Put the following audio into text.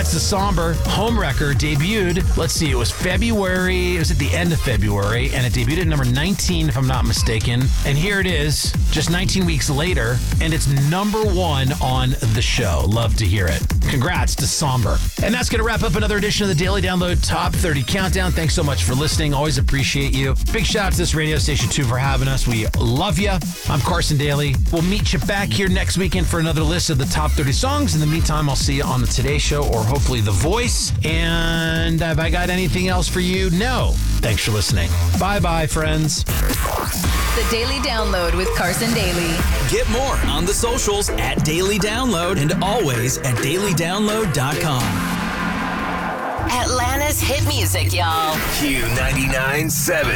Congrats to Somber. Home Wrecker debuted, let's see, it was at the end of February, and it debuted at number 19, if I'm not mistaken. And here it is, just 19 weeks later, and it's number 1 on the show. Love to hear it. Congrats to Somber. And that's going to wrap up another edition of the Daily Download Top 30 Countdown. Thanks so much for listening. Always appreciate you. Big shout out to this radio station, too, for having us. We love you. I'm Carson Daly. We'll meet you back here next weekend for another list of the top 30 songs. In the meantime, I'll see you on the Today Show or hopefully The Voice. And have I got anything else for you? No. Thanks for listening. Bye-bye, friends. The Daily Download with Carson Daly. Get more on the socials at Daily Download and always at dailydownload.com. Atlanta's hit music, y'all. Q99.7.